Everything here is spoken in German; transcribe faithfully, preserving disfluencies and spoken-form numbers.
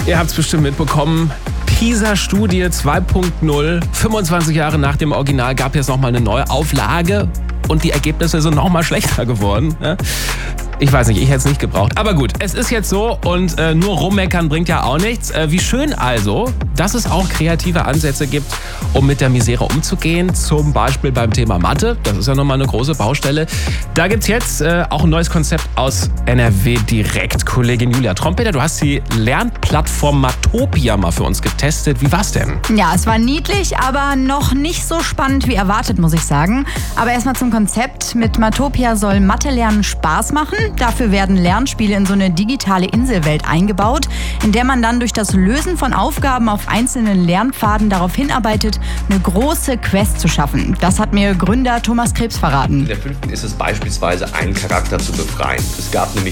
Ihr habt es bestimmt mitbekommen. PISA-Studie zwei Punkt null. fünfundzwanzig Jahre nach dem Original gab es nochmal eine neue Auflage und die Ergebnisse sind nochmal schlechter geworden. Ja? Ich weiß nicht, ich hätte es nicht gebraucht. Aber gut, es ist jetzt so und äh, nur rummeckern bringt ja auch nichts. Äh, wie schön also, dass es auch kreative Ansätze gibt, um mit der Misere umzugehen. Zum Beispiel beim Thema Mathe. Das ist ja nochmal eine große Baustelle. Da gibt es jetzt äh, auch ein neues Konzept aus N R W direkt. Kollegin Julia Trompeter, du hast die Lernplattform Matopia mal für uns getestet. Wie war's denn? Ja, es war niedlich, aber noch nicht so spannend wie erwartet, muss ich sagen. Aber erstmal zum Konzept. Mit Matopia soll Mathe-Lernen Spaß machen. Dafür werden Lernspiele in so eine digitale Inselwelt eingebaut, in der man dann durch das Lösen von Aufgaben auf einzelnen Lernpfaden darauf hinarbeitet, eine große Quest zu schaffen. Das hat mir Gründer Thomas Krebs verraten. In der fünften ist es beispielsweise, einen Charakter zu befreien. Es gab nämlich